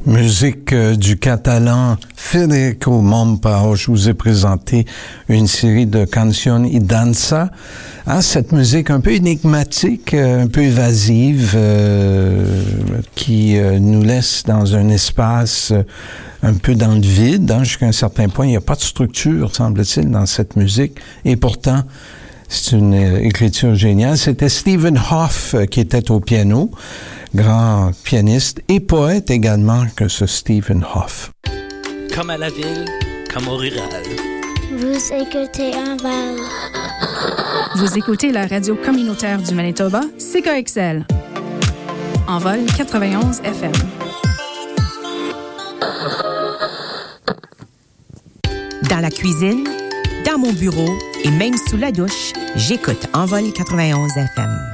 Musique du catalan Federico Mompao. Je vous ai présenté une série de canciones y danza. Cette musique un peu énigmatique, un peu évasive, qui nous laisse dans un espace un peu dans le vide. Jusqu'à un certain point, il n'y a pas de structure, semble-t-il, dans cette musique. Et pourtant, c'est une écriture géniale. C'était Stephen Hoff qui était au piano, grand pianiste et poète également que ce Stephen Hoff. Comme à la ville, comme au rural. Vous écoutez Enval. Vous écoutez la radio communautaire du Manitoba, CKXL. Envol 91 FM. Dans la cuisine, dans mon bureau et même sous la douche, j'écoute Envol 91 FM.